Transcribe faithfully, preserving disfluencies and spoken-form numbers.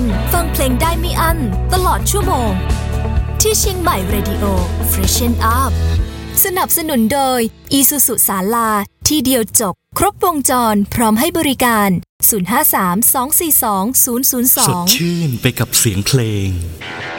ฟังเพลงได้ไม่อั้นตลอดชั่วโมงที่เชียงใหม่ Radio Freshen Up สนับสนุนโดย Isuzu ศาลาที่เดียวจบครบวงจรพร้อมให้บริการศูนย์ ห้า สาม สอง สี่ สอง ศูนย์ ศูนย์ สองสดชื่นไปกับเสียงเพลง